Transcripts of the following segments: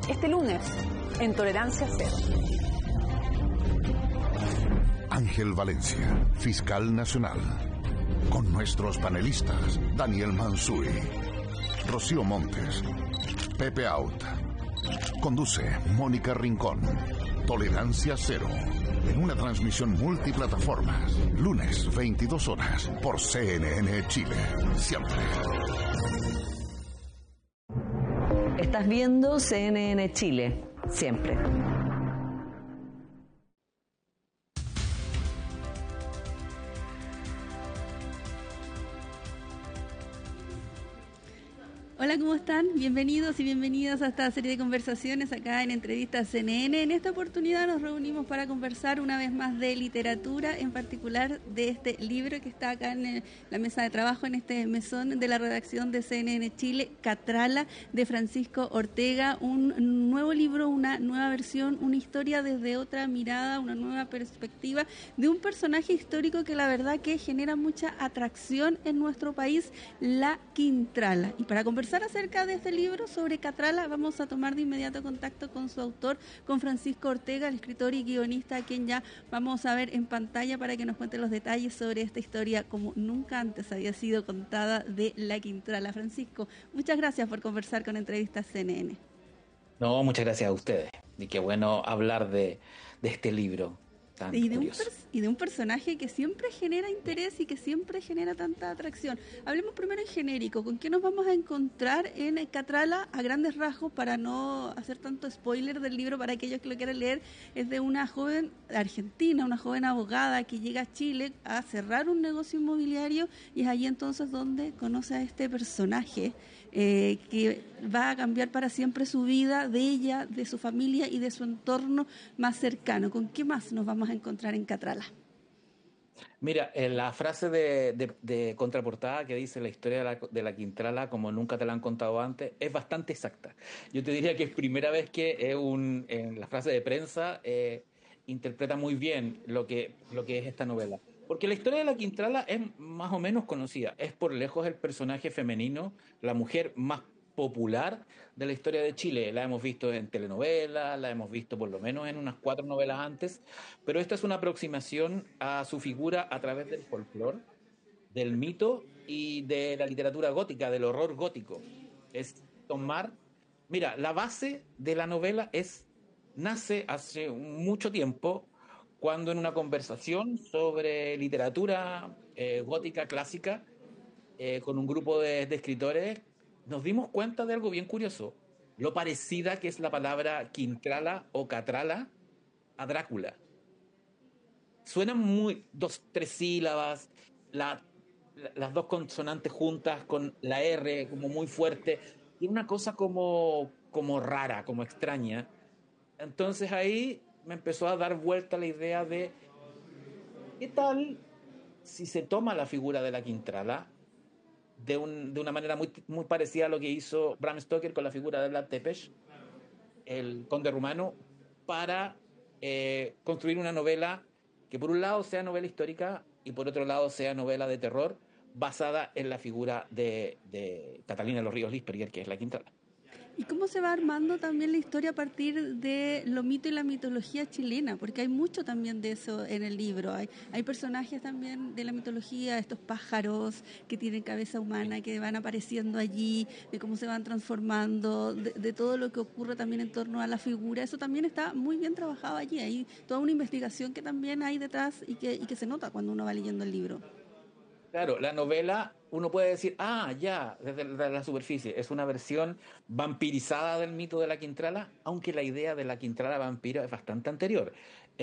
Este lunes, en Tolerancia Cero. Ángel Valencia, fiscal nacional. Con nuestros panelistas, Daniel Mansuy, Rocío Montes, Pepe Out. Conduce Mónica Rincón. Tolerancia Cero. En una transmisión multiplataformas. Lunes, 22 horas. Por CNN Chile. Siempre. Estás viendo CNN Chile. Siempre. Hola, ¿cómo están? Bienvenidos y bienvenidas a esta serie de conversaciones acá en Entrevistas CNN. En esta oportunidad nos reunimos para conversar una vez más de literatura, en particular de este libro que está acá en la mesa de trabajo, en este mesón de la redacción de CNN Chile, Catrala, de Francisco Ortega. Un nuevo libro, una nueva versión, una historia desde otra mirada, una nueva perspectiva de un personaje histórico que la verdad que genera mucha atracción en nuestro país, la Quintrala. Y para conversar acerca de este libro sobre Catrala, vamos a tomar de inmediato contacto con su autor, con Francisco Ortega, el escritor y guionista, a quien ya vamos a ver en pantalla para que nos cuente los detalles sobre esta historia como nunca antes había sido contada de la Quintrala. Francisco, muchas gracias por conversar con Entrevistas CNN. No, muchas gracias a ustedes. Y qué bueno hablar de este libro tan curioso. Y de un personaje que siempre genera interés y que siempre genera tanta atracción. Hablemos primero en genérico. ¿Con qué nos vamos a encontrar en Catrala a grandes rasgos, para no hacer tanto spoiler del libro para aquellos que lo quieran leer? Es de una joven argentina, una joven abogada que llega a Chile a cerrar un negocio inmobiliario, y es allí entonces donde conoce a este personaje que va a cambiar para siempre su vida, de ella, de su familia y de su entorno más cercano. ¿Con qué más nos vamos a encontrar en Catrala? Mira, la frase de contraportada que dice la historia de la Quintrala como nunca te la han contado antes es bastante exacta. Yo te diría que es primera vez que en la frase de prensa interpreta muy bien lo que es esta novela. Porque la historia de la Quintrala es más o menos conocida. Es por lejos el personaje femenino, la mujer más popular de la historia de Chile. La hemos visto en telenovelas, la hemos visto por lo menos en unas 4 novelas antes, pero esta es una aproximación a su figura a través del folclore, del mito y de la literatura gótica, del horror gótico. Es tomar... Mira, la base de la novela nace hace mucho tiempo, cuando en una conversación sobre literatura gótica clásica, con un grupo de escritores, nos dimos cuenta de algo bien curioso: lo parecida que es la palabra Quintrala o Catrala a Drácula. Suenan muy, 2, 3 sílabas, las 2 consonantes juntas con la R como muy fuerte, y una cosa como rara, como extraña. Entonces ahí me empezó a dar vuelta la idea de ¿qué tal si se toma la figura de la Quintrala de una manera muy, muy parecida a lo que hizo Bram Stoker con la figura de Vlad Tepes, el conde rumano, para construir una novela que por un lado sea novela histórica y por otro lado sea novela de terror basada en la figura de Catalina de los Ríos Lisperier, que es la Quintrala. ¿Y cómo se va armando también la historia a partir de lo mito y la mitología chilena? Porque hay mucho también de eso en el libro. Hay personajes también de la mitología, estos pájaros que tienen cabeza humana, que van apareciendo allí, de cómo se van transformando, de todo lo que ocurre también en torno a la figura. Eso también está muy bien trabajado allí. Hay toda una investigación que también hay detrás y que se nota cuando uno va leyendo el libro. Claro, la novela, uno puede decir, ya, desde la superficie, es una versión vampirizada del mito de la Quintrala, aunque la idea de la Quintrala vampiro es bastante anterior.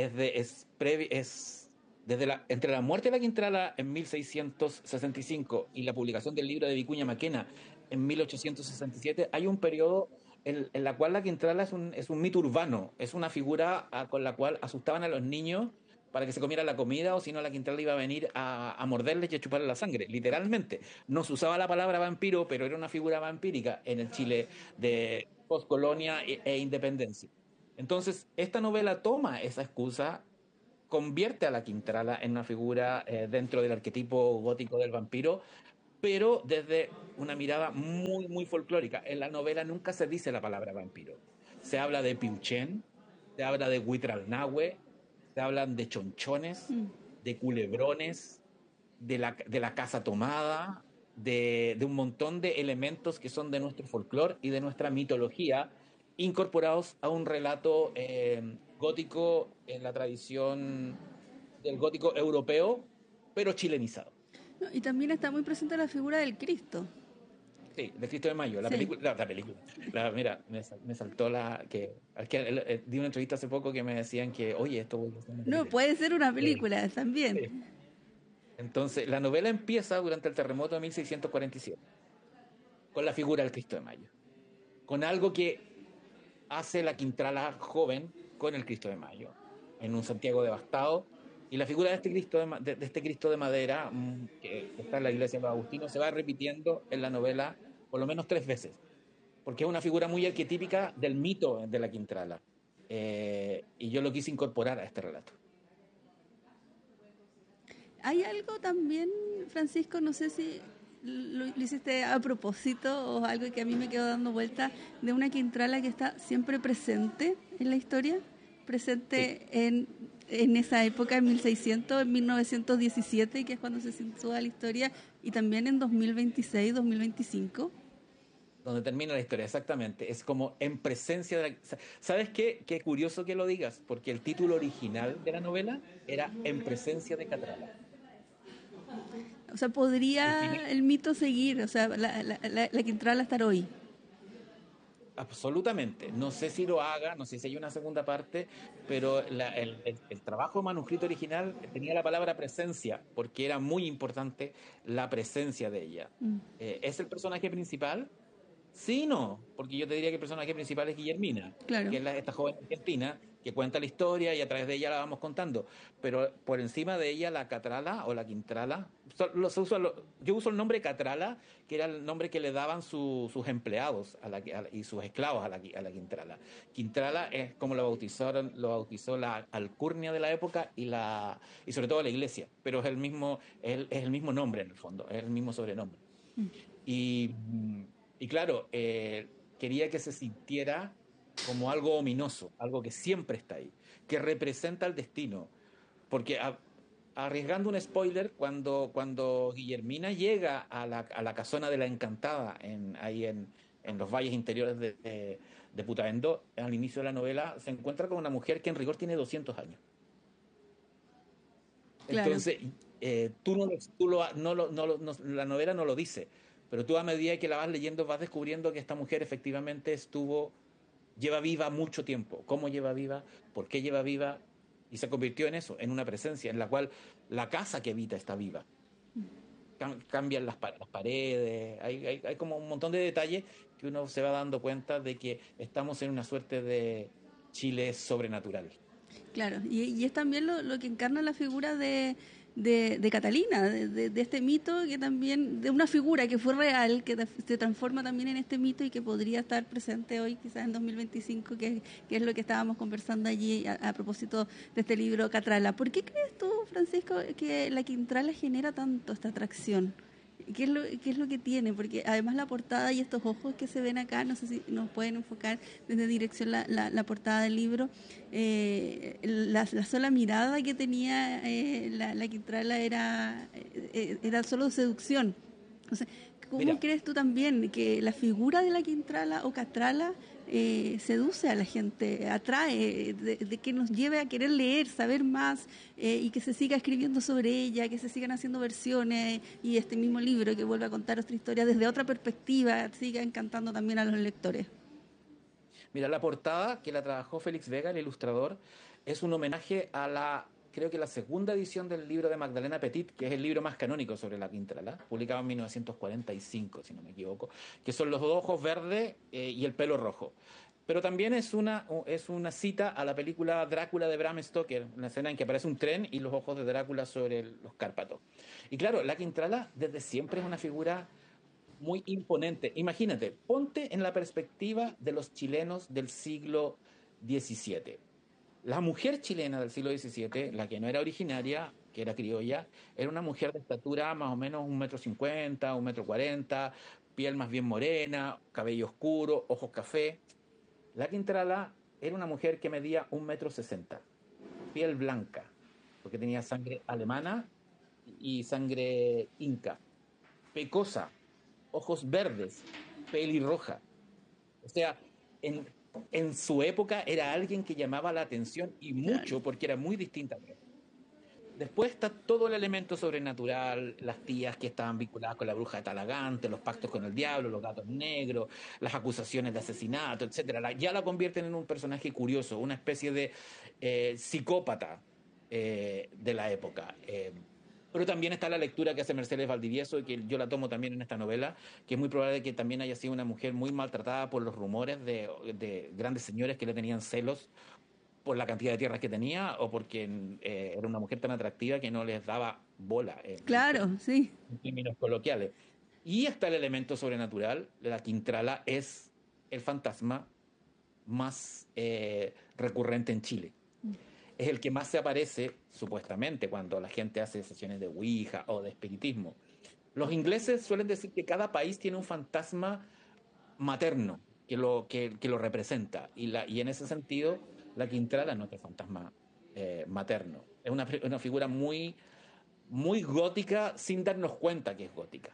Entre la muerte de la Quintrala en 1665 y la publicación del libro de Vicuña Maquena en 1867, hay un periodo en la cual la Quintrala es un mito urbano, es una figura con la cual asustaban a los niños para que se comieran la comida, o si no la Quintrala iba a venir a morderles y a chuparle la sangre, literalmente. No se usaba la palabra vampiro, pero era una figura vampírica en el Chile de poscolonia e independencia. Entonces, esta novela toma esa excusa, convierte a la Quintrala en una figura dentro del arquetipo gótico del vampiro, pero desde una mirada muy, muy folclórica. En la novela nunca se dice la palabra vampiro. se habla de Piuchén, se habla de Huitralnahue, se hablan de chonchones, de culebrones, de la casa tomada, de un montón de elementos que son de nuestro folclore y de nuestra mitología, incorporados a un relato gótico en la tradición del gótico europeo, pero chilenizado. No, y también está muy presente la figura del Cristo. Sí, de Cristo de Mayo, la Sí. película, la película. Mira, me saltó di una entrevista hace poco que me decían que, oye, esto voy a hacer una No, película. puede ser una película también. Sí. Entonces, la novela empieza durante el terremoto de 1647, con la figura del Cristo de Mayo, con algo que hace la Quintrala joven con el Cristo de Mayo, en un Santiago devastado, y la figura de este Cristo de este Cristo de madera, que está en la iglesia de los Agustinos, se va repitiendo en la novela por lo menos 3 veces, porque es una figura muy arquetípica del mito de la Quintrala, y yo lo quise incorporar a este relato. Hay algo también, Francisco, no sé si lo hiciste a propósito o algo que a mí me quedó dando vuelta, de una Quintrala que está siempre presente en la historia, presente en esa época, en 1600, en 1917, que es cuando se sitúa la historia, y también en 2026, 2025. Donde termina la historia, exactamente. Es como en presencia de la... ¿Sabes qué? Qué curioso que lo digas, porque el título original de la novela era En presencia de Catrala. O sea, podría el mito seguir, o sea, la Quintrala estar hoy. Absolutamente. No sé si lo haga, no sé si hay una segunda parte, pero el trabajo manuscrito original tenía la palabra presencia, porque era muy importante la presencia de ella. ¿Es el personaje principal? Sí, no, porque yo te diría que el personaje principal es Guillermina, Claro. que es esta joven argentina que cuenta la historia y a través de ella la vamos contando. Pero por encima de ella, la Catrala o la Quintrala, yo uso el nombre Catrala, que era el nombre que le daban sus empleados y sus esclavos a la Quintrala. Quintrala es como lo bautizó la alcurnia de la época y sobre todo la iglesia, pero es el mismo nombre en el fondo, es el mismo sobrenombre. Y claro, quería que se sintiera como algo ominoso, algo que siempre está ahí, que representa el destino. Porque arriesgando un spoiler, cuando Guillermina llega a la casona de la Encantada, ahí en los valles interiores de Putaendo, al inicio de la novela, se encuentra con una mujer que en rigor tiene 200 años. Claro. Entonces, la novela no lo dice, pero tú a medida que la vas leyendo vas descubriendo que esta mujer efectivamente lleva viva mucho tiempo. ¿Cómo lleva viva? ¿Por qué lleva viva? Y se convirtió en eso, en una presencia en la cual la casa que habita está viva. Cambian las paredes, hay como un montón de detalles que uno se va dando cuenta de que estamos en una suerte de Chile sobrenatural. Claro, y es también lo que encarna la figura de Catalina, de este mito, que también, de una figura que fue real, que se transforma también en este mito y que podría estar presente hoy, quizás en 2025, que es lo que estábamos conversando allí a propósito de este libro Catrala. ¿Por qué crees tú, Francisco, que la Quintrala genera tanto esta atracción? ¿Qué es lo que tiene? Porque además la portada y estos ojos que se ven acá, no sé si nos pueden enfocar desde dirección la portada del libro, la sola mirada que tenía la Quintrala era solo seducción. O sea, ¿cómo crees tú también que la figura de la Quintrala o Catrala seduce a la gente, atrae, de que nos lleve a querer leer, saber más y que se siga escribiendo sobre ella, que se sigan haciendo versiones y este mismo libro que vuelve a contar otra historia desde otra perspectiva, siga encantando también a los lectores? Mira, la portada que la trabajó Félix Vega, el ilustrador, es un homenaje a creo que la segunda edición del libro de Magdalena Petit, que es el libro más canónico sobre la Quintrala, publicado en 1945, si no me equivoco, que son los dos ojos verdes y el pelo rojo. Pero también es una cita a la película Drácula de Bram Stoker, una escena en que aparece un tren y los ojos de Drácula sobre los Cárpatos. Y claro, la Quintrala desde siempre es una figura muy imponente. Imagínate, ponte en la perspectiva de los chilenos del siglo XVII. La mujer chilena del siglo XVII, la que no era originaria, que era criolla, era una mujer de estatura más o menos 1,50 m, 1,40 m, piel más bien morena, cabello oscuro, ojos café. La Quintrala era una mujer que medía 1,60 m, piel blanca, porque tenía sangre alemana y sangre inca, pecosa, ojos verdes, pelirroja. O sea, en su época era alguien que llamaba la atención y mucho, porque era muy distinta a mí. Después está todo el elemento sobrenatural, las tías que estaban vinculadas con la bruja de Talagante, los pactos con el diablo, los gatos negros, las acusaciones de asesinato, etcétera. Ya la convierten en un personaje curioso, una especie de psicópata de la época. Pero también está la lectura que hace Mercedes Valdivieso, y que yo la tomo también en esta novela, que es muy probable que también haya sido una mujer muy maltratada por los rumores de grandes señores que le tenían celos por la cantidad de tierras que tenía, o porque era una mujer tan atractiva que no les daba bola. Claro, sí. En términos coloquiales. Y está el elemento sobrenatural. La Quintrala es el fantasma más recurrente en Chile. Es el que más se aparece, supuestamente, cuando la gente hace sesiones de Ouija o de espiritismo. Los ingleses suelen decir que cada país tiene un fantasma materno que lo representa. Y en ese sentido, la Quintrala no es el fantasma materno. Es una figura muy, muy gótica, sin darnos cuenta que es gótica.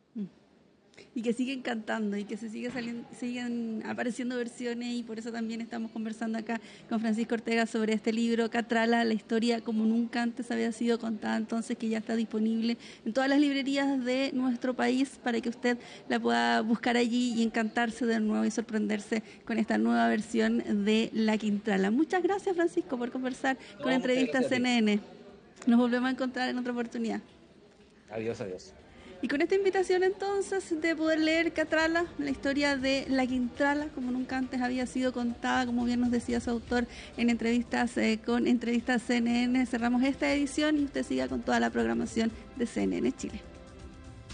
Y que siguen cantando y que siguen apareciendo versiones, y por eso también estamos conversando acá con Francisco Ortega sobre este libro, Catrala, la historia como nunca antes había sido contada, entonces, que ya está disponible en todas las librerías de nuestro país para que usted la pueda buscar allí y encantarse de nuevo y sorprenderse con esta nueva versión de La Quintrala. Muchas gracias, Francisco, por conversar con Entrevistas CNN. Nos volvemos a encontrar en otra oportunidad. Adiós, adiós. Y con esta invitación entonces de poder leer Catrala, la historia de La Quintrala, como nunca antes había sido contada, como bien nos decía su autor en entrevistas con Entrevistas CNN, cerramos esta edición y usted siga con toda la programación de CNN Chile.